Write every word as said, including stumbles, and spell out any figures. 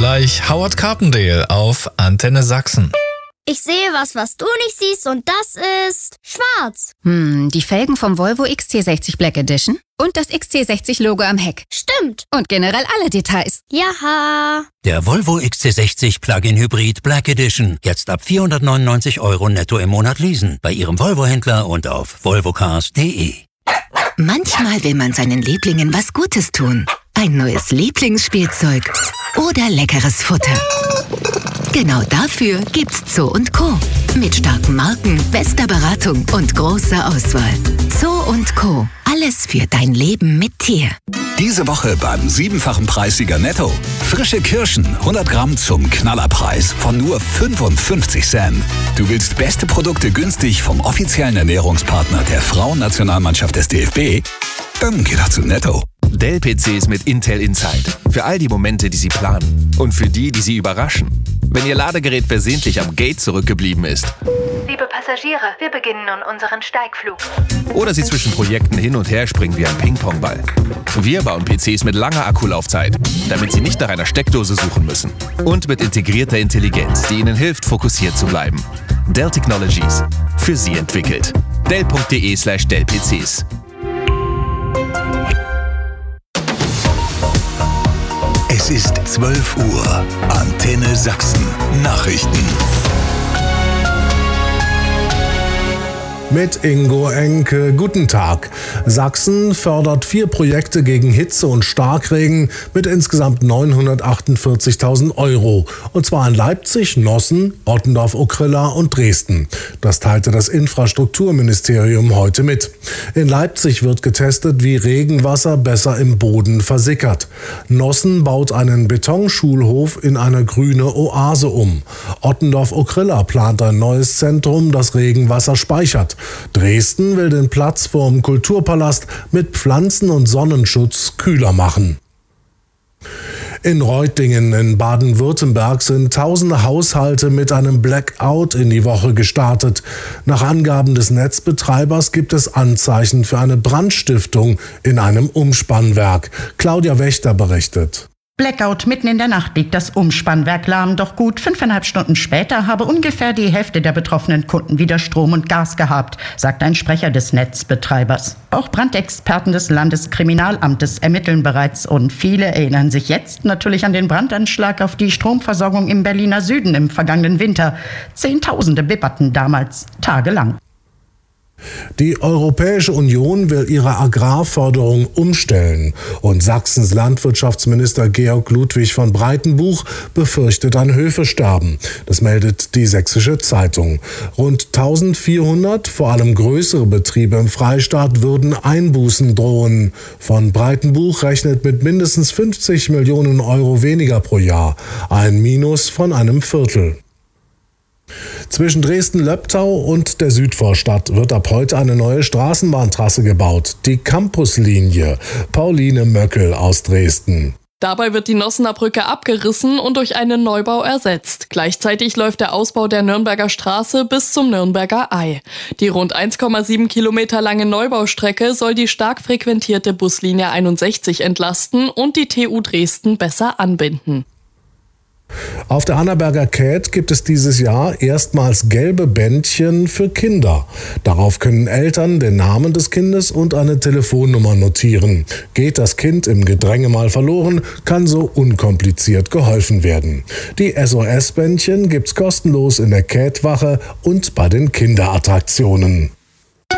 gleich Howard Carpendale auf Antenne Sachsen. Ich sehe was, was du nicht siehst, und das ist schwarz. Hm, die Felgen vom Volvo X C sechzig Black Edition und das X C sechzig Logo am Heck. Stimmt. Und generell alle Details. Jaha. Der Volvo X C sechzig Plug-in Hybrid Black Edition. Jetzt ab vierhundertneunundneunzig Euro netto im Monat leasen. Bei Ihrem Volvo-Händler und auf volvocars punkt de. Manchmal will man seinen Lieblingen was Gutes tun. Ein neues Lieblingsspielzeug oder leckeres Futter. Genau dafür gibt's Zoo und Co. Mit starken Marken, bester Beratung und großer Auswahl. Zoo und Co. Alles für dein Leben mit Tier. Diese Woche beim siebenfachen Preissieger Netto. Frische Kirschen, hundert Gramm zum Knallerpreis von nur fünfundfünfzig Cent. Du willst beste Produkte günstig vom offiziellen Ernährungspartner der Frauennationalmannschaft des D F B? Dann geh doch zu Netto. Dell-P Cs mit Intel Inside. Für all die Momente, die Sie planen. Und für die, die Sie überraschen. Wenn Ihr Ladegerät versehentlich am Gate zurückgeblieben ist. Liebe Passagiere, wir beginnen nun unseren Steigflug. Oder Sie zwischen Projekten hin und her springen wie ein Ping-Pong-Ball. Wir bauen P Cs mit langer Akkulaufzeit, damit Sie nicht nach einer Steckdose suchen müssen. Und mit integrierter Intelligenz, die Ihnen hilft, fokussiert zu bleiben. Dell Technologies. Für Sie entwickelt. Dell punkt de slash Dell P Cs. Es ist zwölf Uhr. Antenne Sachsen. Nachrichten. Mit Ingo Enke. Guten Tag. Sachsen fördert vier Projekte gegen Hitze und Starkregen mit insgesamt neunhundertachtundvierzigtausend Euro. Und zwar in Leipzig, Nossen, Ottendorf-Okrilla und Dresden. Das teilte das Infrastrukturministerium heute mit. In Leipzig wird getestet, wie Regenwasser besser im Boden versickert. Nossen baut einen Betonschulhof in eine grüne Oase um. Ottendorf-Okrilla plant ein neues Zentrum, das Regenwasser speichert. Dresden will den Platz vorm Kulturpalast mit Pflanzen- und Sonnenschutz kühler machen. In Reutlingen in Baden-Württemberg sind tausende Haushalte mit einem Blackout in die Woche gestartet. Nach Angaben des Netzbetreibers gibt es Anzeichen für eine Brandstiftung in einem Umspannwerk. Claudia Wächter berichtet. Blackout mitten in der Nacht liegt das Umspannwerk lahm, doch gut fünfeinhalb Stunden später habe ungefähr die Hälfte der betroffenen Kunden wieder Strom und Gas gehabt, sagt ein Sprecher des Netzbetreibers. Auch Brandexperten des Landeskriminalamtes ermitteln bereits und viele erinnern sich jetzt natürlich an den Brandanschlag auf die Stromversorgung im Berliner Süden im vergangenen Winter. Zehntausende bibberten damals tagelang. Die Europäische Union will ihre Agrarförderung umstellen und Sachsens Landwirtschaftsminister Georg Ludwig von Breitenbuch befürchtet ein Höfesterben. Das meldet die Sächsische Zeitung. Rund eintausendvierhundert, vor allem größere Betriebe im Freistaat, würden Einbußen drohen. Von Breitenbuch rechnet mit mindestens fünfzig Millionen Euro weniger pro Jahr, ein Minus von einem Viertel. Zwischen Dresden-Löbtau und der Südvorstadt wird ab heute eine neue Straßenbahntrasse gebaut, die Campuslinie. Pauline Möckel aus Dresden. Dabei wird die Nossener Brücke abgerissen und durch einen Neubau ersetzt. Gleichzeitig läuft der Ausbau der Nürnberger Straße bis zum Nürnberger Ei. Die rund eins Komma sieben Kilometer lange Neubaustrecke soll die stark frequentierte Buslinie einundsechzig entlasten und die T U Dresden besser anbinden. Auf der Annaberger Käth gibt es dieses Jahr erstmals gelbe Bändchen für Kinder. Darauf können Eltern den Namen des Kindes und eine Telefonnummer notieren. Geht das Kind im Gedränge mal verloren, kann so unkompliziert geholfen werden. Die S O S-Bändchen gibt's kostenlos in der Käthwache und bei den Kinderattraktionen.